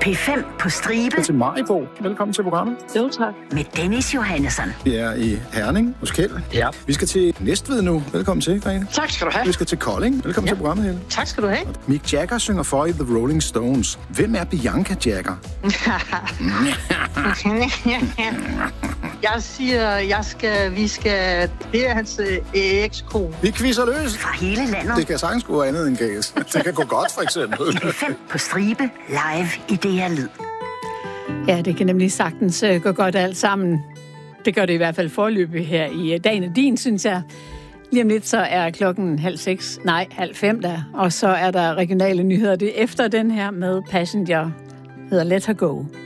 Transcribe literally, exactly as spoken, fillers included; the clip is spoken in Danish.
P fem på stribe. Til Maribo. Velkommen til programmet. Jo, tak. Med Dennis Johannesson. Vi er i Herning hos Kjeld. Ja. Vi skal til Næstved nu. Velkommen til, Grete. Tak skal du have. Vi skal til Kolding. Velkommen ja. til programmet, Helle. Tak skal du have. Mick Jagger synger for i The Rolling Stones. Hvem er Bianca Jagger? Jeg siger, jeg skal, vi skal, det er hans øh, ekskone. Vi quizzer løs. Fra hele landet. Det kan sagtens gå andet end gas. Det kan gå godt, for eksempel. P fem på stribe. Live i D R Lyd. Ja, det kan nemlig sagtens uh, gå godt alt sammen. Det gør det i hvert fald forløbig her i uh, Dagen er din, synes jeg. Lige om lidt så er klokken halv seks, nej, halv fem der. Og så er der regionale nyheder. Det er efter den her med Passenger, hedder Let Her Go.